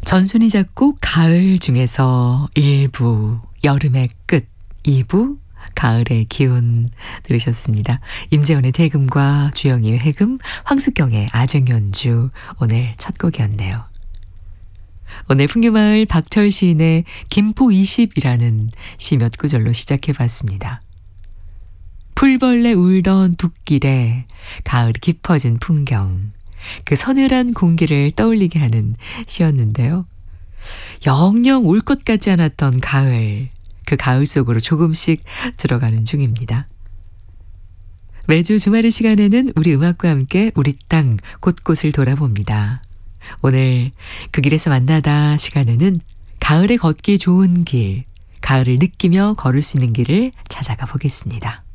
전순이 작곡 가을 중에서 1부 여름의 끝, 2부 가을의 기운 들으셨습니다. 임재원의 대금과 주영이의 회금, 황숙경의 아쟁연주 오늘 첫 곡이었네요. 오늘 풍류마을 박철 시인의 김포 20이라는 시 몇 구절로 시작해봤습니다. 풀벌레 울던 둑길에 가을이 깊어진 풍경, 그 서늘한 공기를 떠올리게 하는 시였는데요. 영영 올 것 같지 않았던 가을, 그 가을 속으로 조금씩 들어가는 중입니다. 매주 주말의 시간에는 우리 음악과 함께 우리 땅 곳곳을 돌아봅니다. 오늘 그 길에서 만나다 시간에는 가을에 걷기 좋은 길, 가을을 느끼며 걸을 수 있는 길을 찾아가 보겠습니다.